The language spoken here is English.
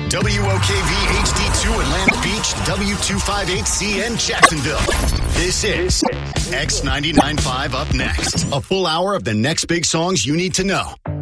WOKV HD2 Atlantic Beach, W258C in Jacksonville. This is X99.5 Up Next. A full hour of the next big songs you need to know.